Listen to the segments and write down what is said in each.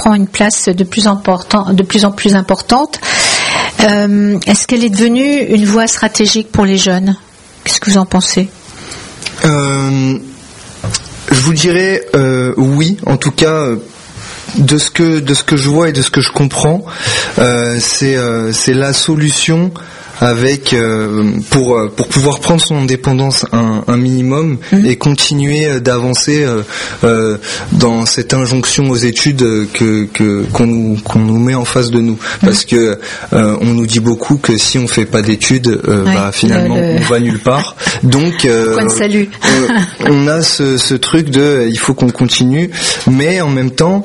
prend une place de plus en plus importante. Est-ce qu'elle est devenue une voie stratégique pour les jeunes ? Qu'est-ce que vous en pensez ? Je vous dirais oui, en tout cas de ce que je vois et de ce que je comprends, c'est la solution avec pour pouvoir prendre son indépendance un minimum et continuer d'avancer dans cette injonction aux études qu'on nous met en face de nous, parce que on nous dit beaucoup que si on fait pas d'études finalement on va nulle part, donc point de salut. On a ce truc de il faut qu'on continue, mais en même temps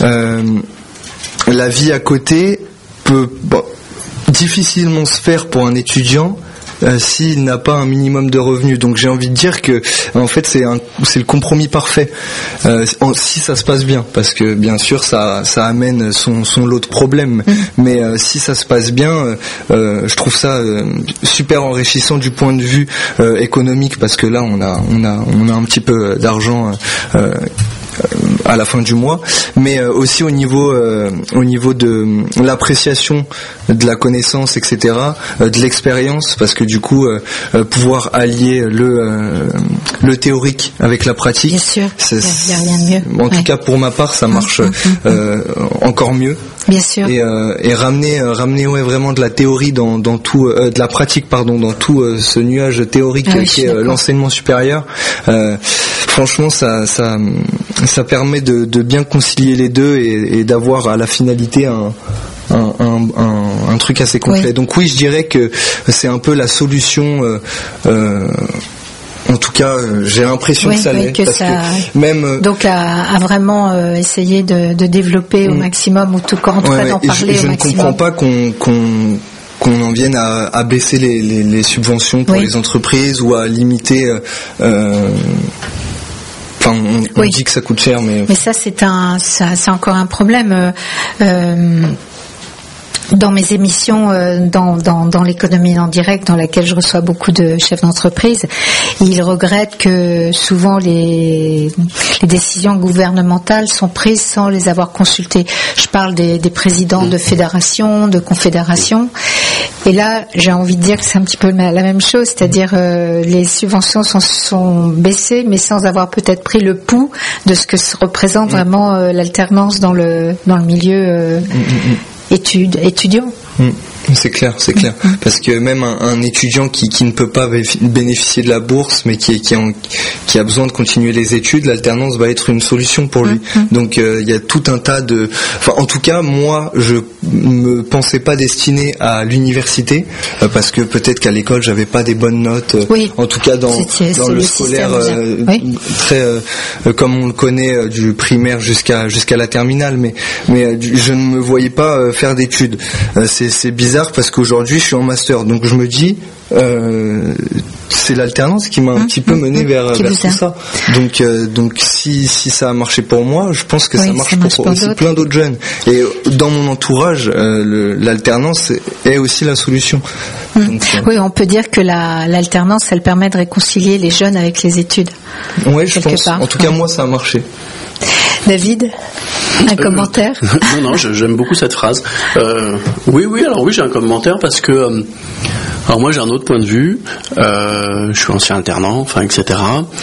la vie à côté peut difficilement se faire pour un étudiant s'il n'a pas un minimum de revenus. Donc j'ai envie de dire que en fait c'est le compromis parfait si ça se passe bien, parce que bien sûr ça amène son lot de problèmes, mais si ça se passe bien, je trouve ça super enrichissant du point de vue économique, parce que là on a un petit peu d'argent à la fin du mois, mais aussi au niveau de l'appréciation de la connaissance, etc., de l'expérience, parce que du coup pouvoir allier le théorique avec la pratique, bien sûr, il y a rien de mieux. En tout cas pour ma part ça marche encore mieux. Bien sûr. Et ramener vraiment de la théorie dans tout de la pratique dans tout ce nuage théorique qui est l'enseignement supérieur. Franchement ça permet de bien concilier les deux et d'avoir à la finalité un truc assez complet. Oui. Donc oui, je dirais que c'est un peu la solution. En tout cas, j'ai l'impression que ça l'est. Parce que même donc à vraiment essayer de développer au maximum, ou tout cas en tout cas d'en parler au maximum. Je ne comprends pas qu'on en vienne à baisser les subventions pour les entreprises, ou à limiter. On dit que ça coûte cher, mais ça c'est encore un problème. Dans mes émissions, dans l'économie en direct, dans laquelle je reçois beaucoup de chefs d'entreprise, ils regrettent que souvent les décisions gouvernementales sont prises sans les avoir consultés. Je parle des présidents de fédérations, de confédérations. Et là, j'ai envie de dire que c'est un petit peu la même chose, c'est-à-dire les subventions sont baissées, mais sans avoir peut-être pris le pouls de ce que représente vraiment l'alternance dans le milieu étudiant. C'est clair. Parce que même un étudiant qui ne peut pas bénéficier de la bourse, mais qui a besoin de continuer les études, l'alternance va être une solution pour lui. Donc il y a tout un tas de... en tout cas, moi, je me pensais pas destiné à l'université, parce que peut-être qu'à l'école, j'avais pas des bonnes notes. En tout cas, dans le scolaire, très comme on le connaît, du primaire jusqu'à la terminale. Mais je ne me voyais pas faire d'études. C'est bizarre, parce qu'aujourd'hui je suis en master, donc je me dis c'est l'alternance qui m'a un petit peu mené vers tout ça. Donc si ça a marché pour moi, je pense que ça marche pour aussi plein d'autres jeunes. Et dans mon entourage, l'alternance est aussi la solution. Donc, oui, on peut dire que l'alternance, elle permet de réconcilier les jeunes avec les études. Oui, je pense. En tout cas, moi, ça a marché. David, un commentaire? Non, j'aime beaucoup cette phrase. Oui, j'ai un commentaire, parce que alors moi j'ai un autre point de vue. Je suis ancien alternant, etc.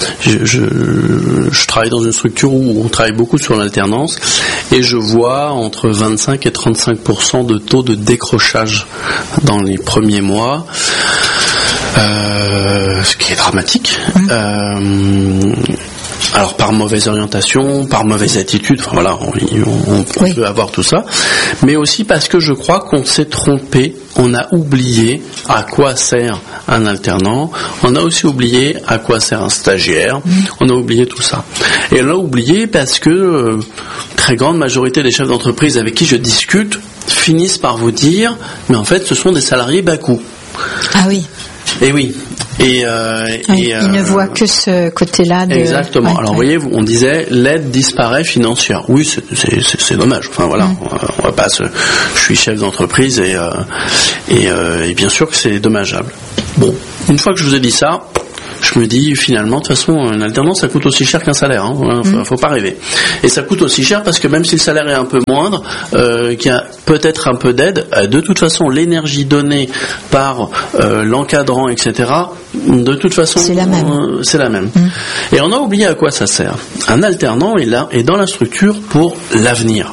Je travaille dans une structure où on travaille beaucoup sur l'alternance, et je vois entre 25 et 35% de taux de décrochage dans les premiers mois. Ce qui est dramatique. Alors par mauvaise orientation, par mauvaise attitude, on peut avoir tout ça, mais aussi parce que je crois qu'on s'est trompé, on a oublié à quoi sert un alternant, on a aussi oublié à quoi sert un stagiaire, on a oublié tout ça. Et on l'a oublié parce que très grande majorité des chefs d'entreprise avec qui je discute finissent par vous dire, mais en fait ce sont des salariés bas coût. Ah oui. Et oui. Ils ne voient que ce côté-là. Exactement. Alors, vous voyez, on disait, l'aide disparaît financière. Oui, c'est dommage. On va pas je suis chef d'entreprise et bien sûr que c'est dommageable. Bon, une fois que je vous ai dit ça, je me dis finalement, de toute façon, une alternance, ça coûte aussi cher qu'un salaire. Faut pas rêver. Et ça coûte aussi cher parce que même si le salaire est un peu moindre, qu'il y a peut-être un peu d'aide, de toute façon, l'énergie donnée par l'encadrant, etc., de toute façon, c'est la même. Et on a oublié à quoi ça sert. Un alternant est dans la structure pour l'avenir.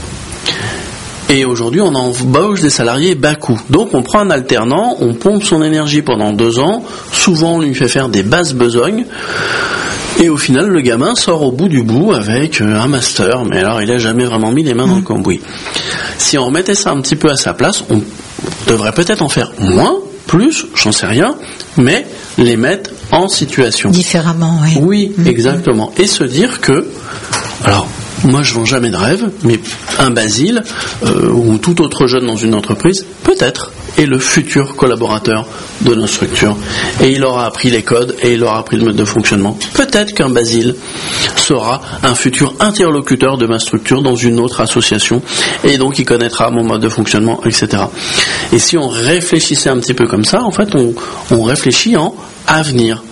Et aujourd'hui, on embauche des salariés bas coût. Donc, on prend un alternant, on pompe son énergie pendant 2 ans. Souvent, on lui fait faire des basses besognes. Et au final, le gamin sort au bout du bout avec un master. Mais alors, il n'a jamais vraiment mis les mains dans le cambouis. Si on remettait ça un petit peu à sa place, on devrait peut-être en faire moins, plus, j'en sais rien, mais les mettre en situation. Différemment, oui. Oui, exactement. Et se dire que... Alors, moi, je vends jamais de rêve, mais un Basile ou tout autre jeune dans une entreprise, peut-être, est le futur collaborateur de notre structure. Et il aura appris les codes et il aura appris le mode de fonctionnement. Peut-être qu'un Basile sera un futur interlocuteur de ma structure dans une autre association et donc il connaîtra mon mode de fonctionnement, etc. Et si on réfléchissait un petit peu comme ça, en fait, on réfléchit en avenir.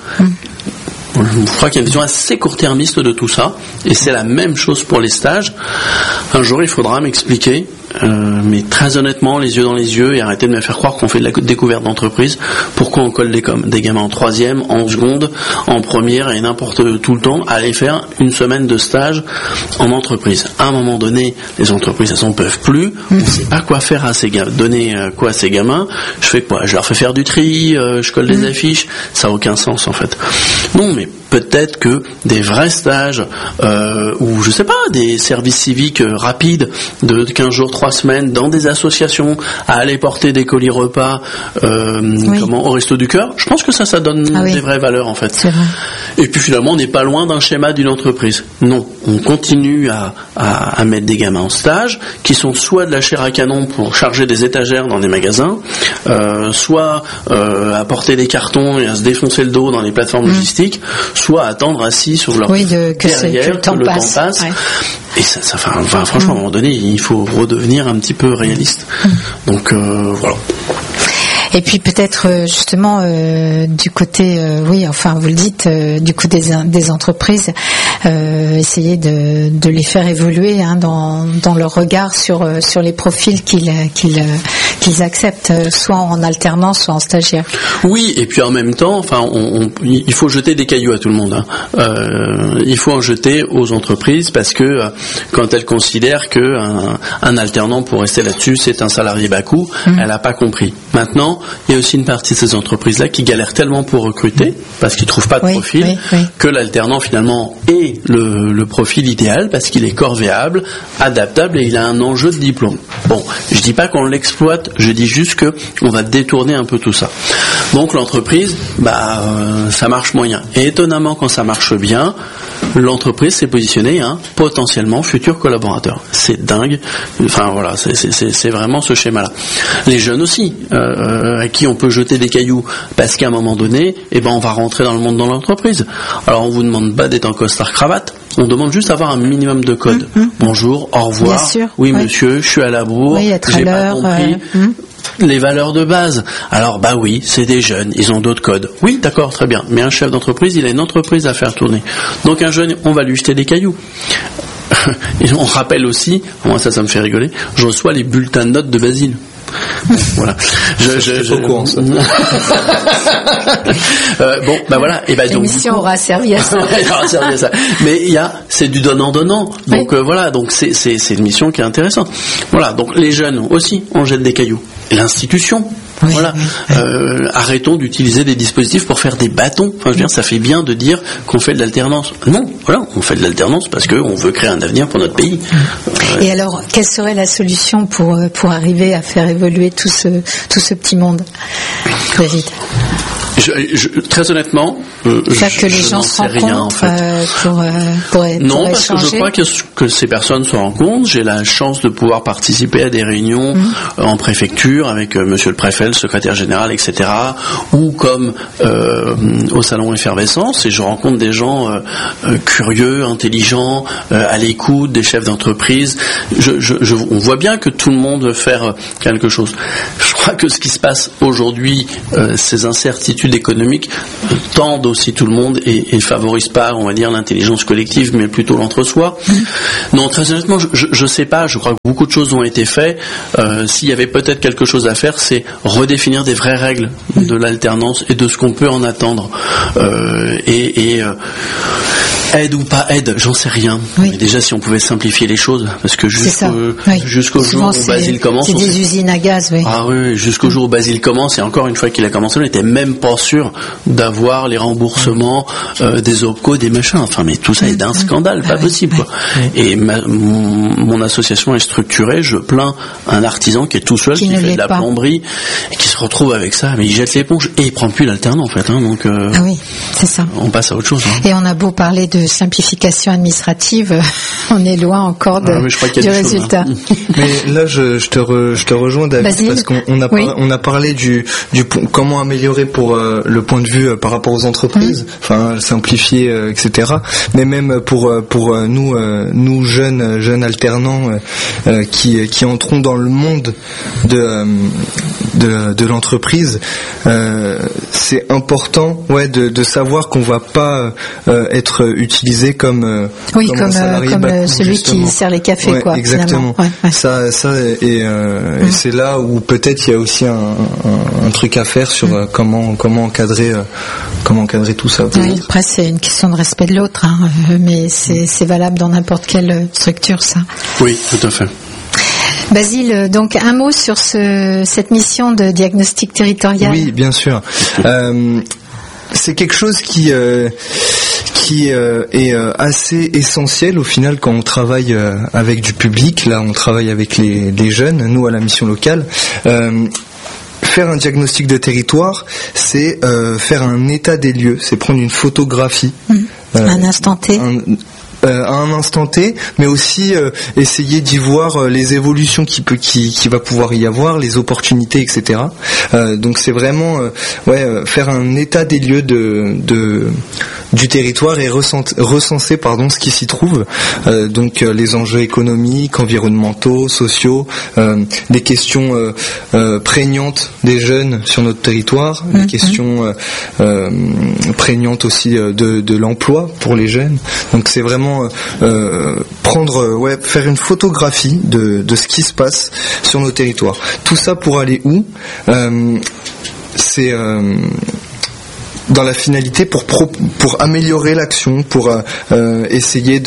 Je crois qu'il y a une vision assez court-termiste de tout ça, et c'est la même chose pour les stages. Un jour, il faudra m'expliquer, mais très honnêtement, les yeux dans les yeux, et arrêter de me faire croire qu'on fait de la découverte d'entreprise. Pourquoi on colle des gamins en 3e, en seconde, en première, et n'importe tout le temps, à aller faire une semaine de stage en entreprise. À un moment donné, les entreprises, elles n'en peuvent plus. On ne sait pas quoi faire à ces gamins. Donner quoi à ces gamins? Je fais quoi? Je leur fais faire du tri, je colle des affiches. Ça n'a aucun sens, en fait. Non, mais peut-être que des vrais stages ou je sais pas, des services civiques rapides de 15 jours, 3 semaines dans des associations à aller porter des colis repas au Resto du Cœur, je pense que ça donne des vraies valeurs en fait. C'est vrai. Et puis finalement on n'est pas loin d'un schéma d'une entreprise. Non, on continue à mettre des gamins en stage qui sont soit de la chair à canon pour charger des étagères dans des magasins, soit à porter des cartons et à se défoncer le dos dans les plateformes logistiques, soit attendre assis sur leur derrière que le temps passe. Ouais. Et franchement, à un moment donné, il faut redevenir un petit peu réaliste. Donc voilà. Et puis peut-être justement du côté, vous le dites, du coup des entreprises, essayer de les faire évoluer dans leur regard sur les profils qu'ils acceptent, soit en alternance, soit en stagiaire. Oui, et puis en même temps, il faut jeter des cailloux à tout le monde. Il faut en jeter aux entreprises parce que quand elles considèrent que un alternant, pour rester là-dessus, c'est un salarié bas coût, elle n'a pas compris. Maintenant, il y a aussi une partie de ces entreprises-là qui galèrent tellement pour recruter parce qu'ils ne trouvent pas de profil que l'alternant finalement est le profil idéal parce qu'il est corvéable, adaptable et il a un enjeu de diplôme. Bon, je dis pas qu'on l'exploite, je dis juste que on va détourner un peu tout ça. Donc l'entreprise, ça marche moyen. Et étonnamment, quand ça marche bien, l'entreprise s'est positionnée potentiellement futur collaborateur. C'est dingue. Enfin voilà, c'est vraiment ce schéma-là. Les jeunes aussi, à qui on peut jeter des cailloux parce qu'à un moment donné, on va rentrer dans le monde de l'entreprise. Alors on vous demande pas d'être en costard cravate. On demande juste d'avoir un minimum de code. Bonjour, au revoir. Bien sûr, oui, monsieur, je suis à la bourre. Oui, être j'ai à pas compris. Les valeurs de base. Alors oui, c'est des jeunes, ils ont d'autres codes. Oui, d'accord, très bien. Mais un chef d'entreprise, il a une entreprise à faire tourner. Donc un jeune, on va lui jeter des cailloux. Et on rappelle aussi, moi ça me fait rigoler, je reçois les bulletins de notes de Basile. Voilà. Je au courant ça. Voilà. Et l'émission aura servi à ça. Mais c'est du donnant-donnant. Donc voilà. Donc c'est une mission qui est intéressante. Voilà. Donc les jeunes aussi, on jette des cailloux. L'institution. Voilà. Arrêtons d'utiliser des dispositifs pour faire des bâtons. Enfin, je veux dire, ça fait bien de dire qu'on fait de l'alternance. Non, voilà, on fait de l'alternance parce qu'on veut créer un avenir pour notre pays. Et alors, quelle serait la solution pour arriver à faire évoluer tout ce petit monde, David? Très honnêtement, que les gens se rencontrent en fait. Non, parce que je crois que ces personnes se rencontrent. J'ai la chance de pouvoir participer à des réunions en préfecture avec monsieur le préfet, le secrétaire général, etc. Ou comme au salon Effervescence, et je rencontre des gens curieux, intelligents, à l'écoute, des chefs d'entreprise. On voit bien que tout le monde veut faire quelque chose. Je crois que ce qui se passe aujourd'hui, ces incertitudes études économiques tendent aussi tout le monde et favorisent pas, on va dire, l'intelligence collective, mais plutôt l'entre-soi. Non, très honnêtement, je sais pas. Je crois que beaucoup de choses ont été faites. S'il y avait peut-être quelque chose à faire, c'est redéfinir des vraies règles de l'alternance et de ce qu'on peut en attendre. Aide ou pas aide, j'en sais rien. Oui. Mais déjà, si on pouvait simplifier les choses, parce que jusqu'au jour où Basile commence, c'est des usines à gaz, oui. Ah oui, jusqu'au jour où Basile commence, et encore une fois qu'il a commencé, on n'était même pas sûr d'avoir les remboursements des OPCO, des machins. Enfin, mais tout ça est d'un scandale, pas possible, quoi. Et mon association est structurée. Je plains un artisan qui est tout seul, qui fait de la plomberie, et qui se retrouve avec ça, mais il jette l'éponge et il prend plus l'alternant, en fait. Donc, ah oui, c'est ça. On passe à autre chose. Et on a beau parler de simplification administrative, on est loin encore du résultat. Mais là, je te rejoins, David, Basile, parce qu'on a parlé du comment améliorer pour le point de vue par rapport aux entreprises, enfin simplifier, etc. Mais même pour nous jeunes alternants qui entrons dans le monde de l'entreprise, c'est important, de savoir qu'on va pas être utilisé comme celui qui sert les cafés, quoi. Exactement. Ça et c'est là où peut-être il y a aussi un truc à faire sur comment encadrer tout ça. Oui, après c'est une question de respect de l'autre, mais c'est valable dans n'importe quelle structure, ça. Oui, tout à fait. Basile, donc un mot sur cette mission de diagnostic territorial. Oui, bien sûr. C'est quelque chose qui est assez essentiel au final quand on travaille avec du public. Là, on travaille avec les jeunes, nous à la mission locale. Faire un diagnostic de territoire, c'est faire un état des lieux, c'est prendre une photographie. Un instant T. À un instant T, mais aussi essayer d'y voir les évolutions qui va pouvoir y avoir, les opportunités, etc. Donc c'est vraiment faire un état des lieux du territoire et recenser ce qui s'y trouve. Donc les enjeux économiques, environnementaux, sociaux, les questions prégnantes des jeunes sur notre territoire, les questions prégnantes aussi de l'emploi pour les jeunes. Donc c'est vraiment faire une photographie de ce qui se passe sur nos territoires. Tout ça pour aller où ? C'est dans la finalité pour améliorer l'action, pour essayer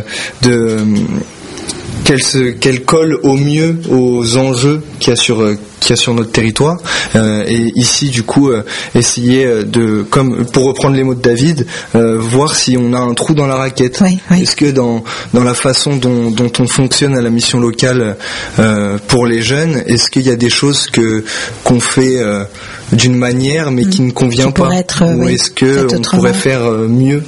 qu'elle colle au mieux aux enjeux qu'il y a sur notre territoire, et ici du coup essayer comme pour reprendre les mots de David, voir si on a un trou dans la raquette. Oui. Est-ce que dans la façon dont on fonctionne à la mission locale pour les jeunes, est-ce qu'il y a des choses qu'on fait d'une manière mais qui ne convient pas, ou est-ce que on pourrait faire mieux,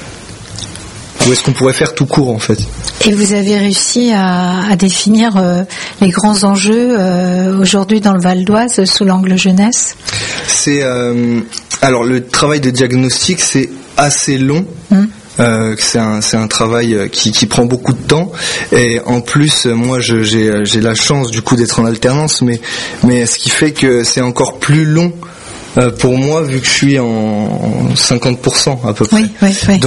ou est-ce qu'on pourrait faire tout court en fait? Et vous avez réussi à définir les grands enjeux aujourd'hui dans le Val d'Oise sous l'angle jeunesse? Alors le travail de diagnostic, c'est assez long. C'est un travail qui prend beaucoup de temps, et en plus moi j'ai la chance du coup d'être en alternance, mais ce qui fait que c'est encore plus long pour moi vu que je suis en 50% à peu près. Oui.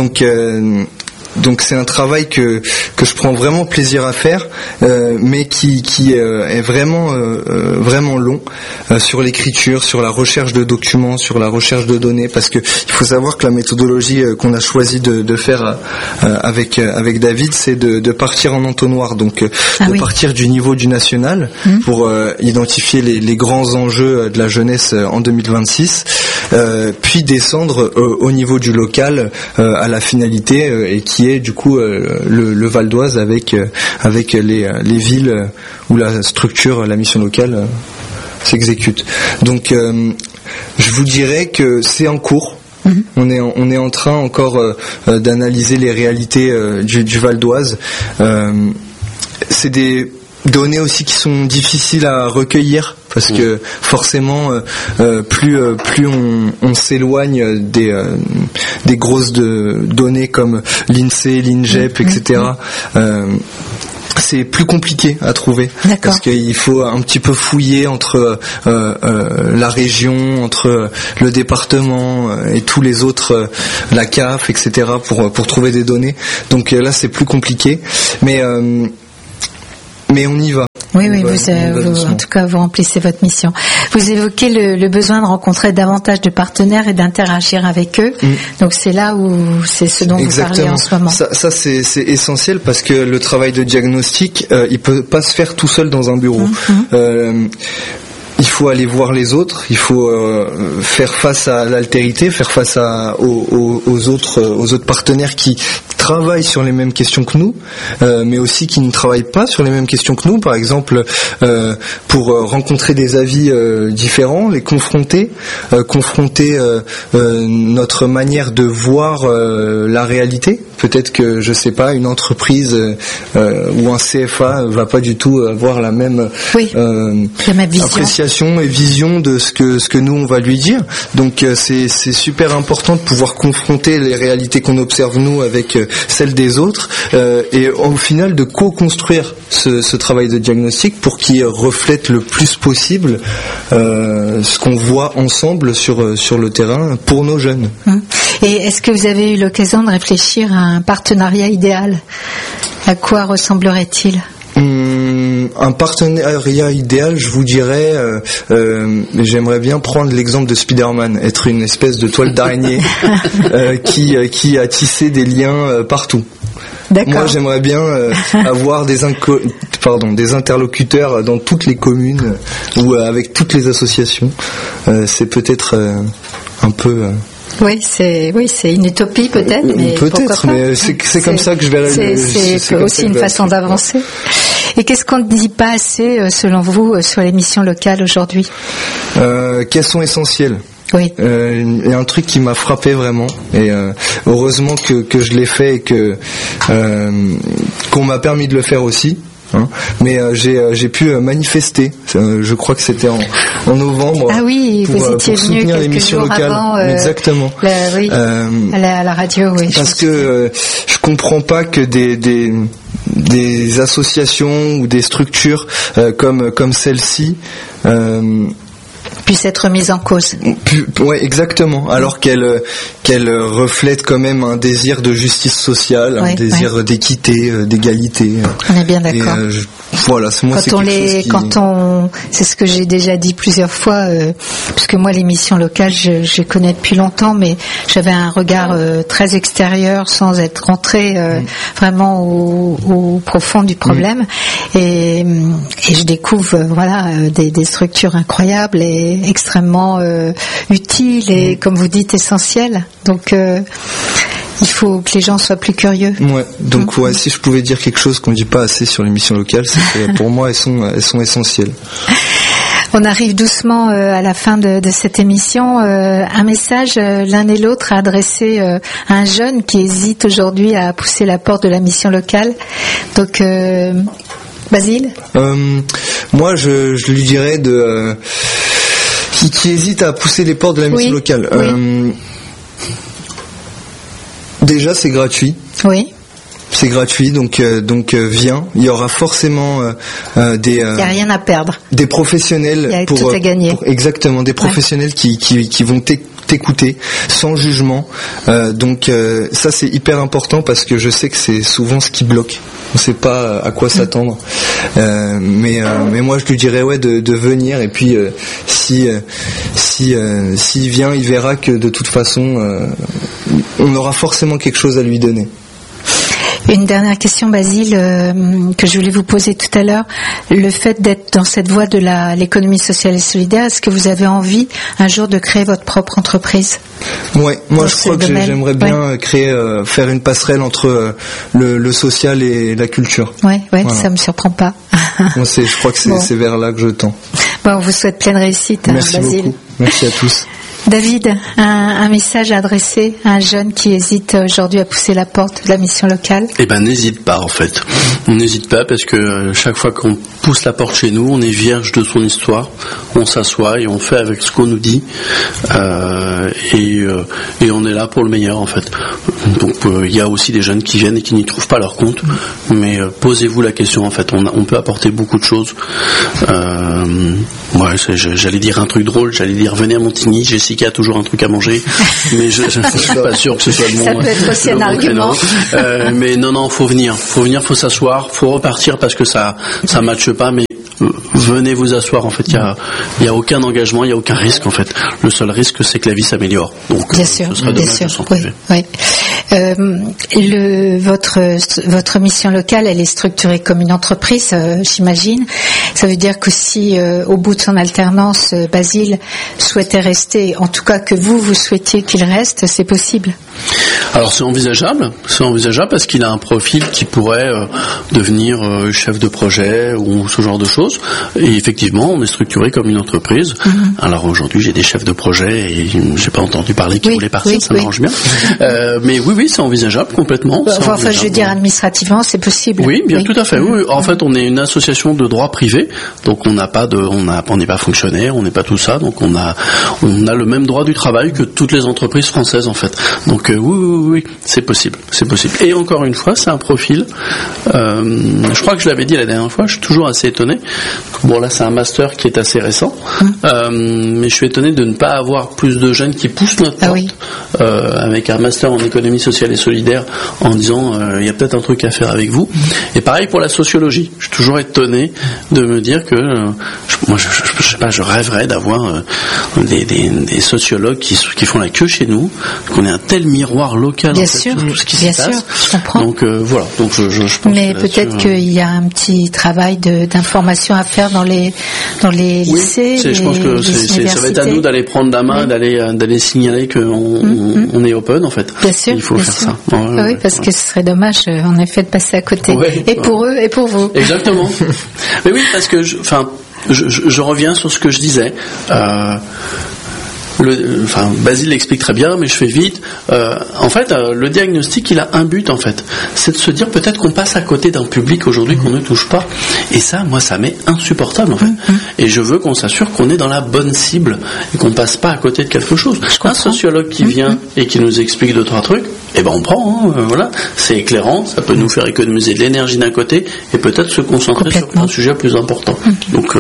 Donc c'est un travail que je prends vraiment plaisir à faire, mais qui est vraiment long sur l'écriture, sur la recherche de documents, sur la recherche de données, parce que il faut savoir que la méthodologie qu'on a choisi de faire avec David, c'est de partir en entonnoir, donc partir du niveau du national pour identifier les grands enjeux de la jeunesse en 2026, puis descendre au niveau du local à la finalité, et qui est du coup le Val d'Oise avec les villes où la structure, la mission locale s'exécute. Donc je vous dirais que c'est en cours. On est en train encore d'analyser les réalités du Val d'Oise. C'est des données aussi qui sont difficiles à recueillir, parce que forcément plus on s'éloigne des grosses données comme l'INSEE, l'INGEP, etc., c'est plus compliqué à trouver. D'accord. Parce qu'il faut un petit peu fouiller entre la région, entre le département et tous les autres, la CAF, etc. pour trouver des données. Donc là c'est plus compliqué, mais on y va. Oui, en tout cas, vous remplissez votre mission. Vous évoquez le besoin de rencontrer davantage de partenaires et d'interagir avec eux. Donc c'est là où c'est ce dont vous parlez en ce moment. Ça c'est essentiel parce que le travail de diagnostic, il peut pas se faire tout seul dans un bureau. Il faut aller voir les autres, il faut faire face à l'altérité, faire face aux autres partenaires qui travaillent sur les mêmes questions que nous, mais aussi qui ne travaillent pas sur les mêmes questions que nous. Par exemple, pour rencontrer des avis différents, les confronter notre manière de voir la réalité. Peut-être que, je sais pas, une entreprise ou un CFA va pas du tout avoir la même appréciation et vision de ce que nous on va lui dire. Donc c'est super important de pouvoir confronter les réalités qu'on observe nous avec celles des autres et au final de co-construire ce travail de diagnostic pour qu'il reflète le plus possible ce qu'on voit ensemble sur le terrain pour nos jeunes. Et est-ce que vous avez eu l'occasion de réfléchir à un partenariat idéal ? À quoi ressemblerait-il ? Un partenariat idéal, je vous dirais, j'aimerais bien prendre l'exemple de Spider-Man, être une espèce de toile d'araignée qui a tissé des liens partout. D'accord. Moi, j'aimerais bien avoir des interlocuteurs dans toutes les communes ou avec toutes les associations. C'est peut-être un peu... Oui, c'est une utopie peut-être, mais peut-être, mais c'est comme ça que je verrais. C'est aussi une façon d'avancer. Et qu'est-ce qu'on ne dit pas assez, selon vous, sur les missions locales aujourd'hui ? Qu'elles sont essentielles. Oui. Il y a un truc qui m'a frappé vraiment, et heureusement que je l'ai fait et qu'on m'a permis de le faire aussi. Mais j'ai pu manifester. Je crois que c'était en novembre. Ah oui, vous étiez pour venu soutenir les missions locales. Avant, exactement. À la radio, oui. Parce que je comprends pas que des associations ou des structures comme celle-ci puisse être mise en cause. Ouais, exactement. Alors qu'elle reflète quand même un désir de justice sociale, un désir d'équité, d'égalité. On est bien d'accord. Voilà, c'est moi. C'est ce que j'ai déjà dit plusieurs fois, puisque moi les missions locales, je connais depuis longtemps, mais j'avais un regard très extérieur, sans être rentré vraiment au profond du problème, et je découvre des structures incroyables et extrêmement utiles et comme vous dites essentielles. Donc il faut que les gens soient plus curieux. Ouais. Donc si je pouvais dire quelque chose qu'on ne dit pas assez sur les missions locales, c'est que pour moi elles sont essentielles. On arrive doucement à la fin de cette émission. Un message l'un et l'autre à adresser à un jeune qui hésite aujourd'hui à pousser la porte de la mission locale. Donc Basile, moi je lui dirais qui hésite à pousser les portes de la mission locale. Déjà, c'est gratuit. Oui. C'est gratuit, donc viens. Il y aura forcément des. Il n'y a rien à perdre. Des professionnels il y a tout à gagner. Exactement, des professionnels qui vont t'écouter sans jugement. Donc ça c'est hyper important parce que je sais que c'est souvent ce qui bloque. On ne sait pas à quoi s'attendre. Mais moi je lui dirais de venir et puis s'il vient, il verra que de toute façon on aura forcément quelque chose à lui donner. Une dernière question, Basile, que je voulais vous poser tout à l'heure. Le fait d'être dans cette voie de l'économie sociale et solidaire, est-ce que vous avez envie un jour de créer votre propre entreprise ? Ouais, moi je crois que j'aimerais bien faire une passerelle entre le social et la culture. Ouais, voilà. Ça me surprend pas. Moi, je crois que c'est vers là que je tends. Bon, on vous souhaite pleine réussite, Merci Basile. Beaucoup. Merci à tous. David, un message à adresser à un jeune qui hésite aujourd'hui à pousser la porte de la mission locale? Eh ben, n'hésite pas, en fait. On n'hésite pas parce que chaque fois qu'on pousse la porte chez nous, on est vierge de son histoire. On s'assoit et on fait avec ce qu'on nous dit. Et on est là pour le meilleur, en fait. Donc, il y a aussi des jeunes qui viennent et qui n'y trouvent pas leur compte. Mais posez-vous la question, en fait. On peut apporter beaucoup de choses. J'allais dire un truc drôle. J'allais dire venez à Montigny. Jessica a toujours un truc à manger. Mais je suis pas sûr que ce soit le bon. Ça peut être aussi un argument. Mais non, faut venir, faut s'asseoir, faut repartir parce que ça matche pas, mais venez vous asseoir. En fait, il y a aucun engagement, il y a aucun risque. En fait, le seul risque, c'est que la vie s'améliore. Donc, bien sûr, ce serait dommage de s'en priver. Oui. Votre mission locale, elle est structurée comme une entreprise, j'imagine. Ça veut dire que si au bout de son alternance, Basile souhaitait rester, en tout cas que vous souhaitiez qu'il reste, c'est possible? Alors c'est envisageable parce qu'il a un profil qui pourrait devenir chef de projet ou ce genre de choses. Et effectivement, on est structuré comme une entreprise. Alors aujourd'hui, j'ai des chefs de projet et j'ai pas entendu parler qu'ils voulaient partir, ça m'arrange bien. Mais oui, c'est envisageable complètement. Enfin, je veux dire administrativement, c'est possible. Oui, bien tout à fait. Oui. En fait, on est une association de droit privé, donc on n'est pas fonctionnaire, on n'est pas tout ça, donc on a le même droit du travail que toutes les entreprises françaises en fait. Donc oui, c'est possible. Et encore une fois, c'est un profil. Je crois que je l'avais dit la dernière fois. Je suis toujours assez étonné. Bon là, c'est un master qui est assez récent, mais je suis étonné de ne pas avoir plus de jeunes qui poussent notre porte avec un master en économie sociale et solidaire en disant il y a peut-être un truc à faire avec vous. Et pareil pour la sociologie. Je suis toujours étonné de me dire que je sais pas, je rêverais d'avoir des sociologues qui font la queue chez nous, qu'on ait un tel miroir local bien en fait, sûr, sur tout ce qui bien se sûr, passe. je comprends. Donc voilà. Donc je pense. Mais peut-être qu'il y a un petit travail d'information à faire dans les lycées. Je pense que ça va être à nous d'aller prendre la main, d'aller signaler qu'on est open en fait. Bien sûr. Il faut faire ça. Parce que ce serait dommage en effet de passer à côté. Et pour eux et pour vous. Exactement. Mais oui, parce que je reviens sur ce que je disais. Basile l'explique très bien, mais je fais vite. En fait, le diagnostic, il a un but, en fait. C'est de se dire peut-être qu'on passe à côté d'un public aujourd'hui qu'on ne touche pas. Et ça, moi, ça m'est insupportable, en fait. Et je veux qu'on s'assure qu'on est dans la bonne cible et qu'on passe pas à côté de quelque chose. Un sociologue qui vient et qui nous explique 2-3 trucs, eh ben on prend, voilà. C'est éclairant, ça peut nous faire économiser de l'énergie d'un côté et peut-être se concentrer sur un sujet plus important. Donc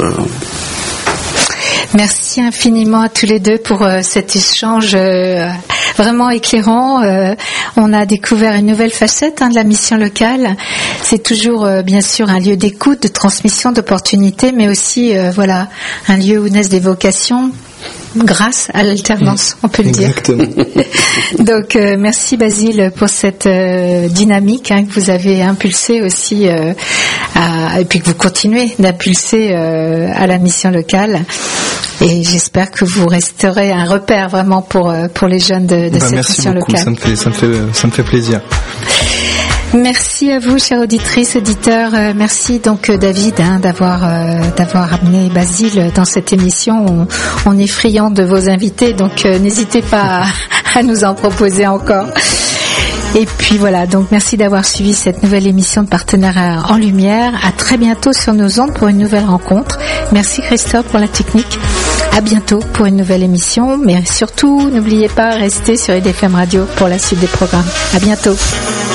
merci infiniment à tous les deux pour cet échange vraiment éclairant. On a découvert une nouvelle facette de la mission locale. C'est toujours bien sûr un lieu d'écoute, de transmission, d'opportunités, mais aussi un lieu où naissent des vocations grâce à l'alternance, on peut le dire. Exactement. Donc merci Basile pour cette dynamique que vous avez impulsée aussi et puis que vous continuez d'impulser à la mission locale. Et j'espère que vous resterez un repère vraiment pour les jeunes de cette mission locale. Ça me fait plaisir. Merci à vous, chères auditrices, auditeurs. Merci donc David d'avoir amené Basile dans cette émission. On est friands de vos invités, donc n'hésitez pas à nous en proposer encore. Et puis voilà, donc merci d'avoir suivi cette nouvelle émission de Partenaires en Lumière. À très bientôt sur nos ondes pour une nouvelle rencontre. Merci Christophe pour la technique. À bientôt pour une nouvelle émission, mais surtout n'oubliez pas, restez sur EDFM Radio pour la suite des programmes. À bientôt.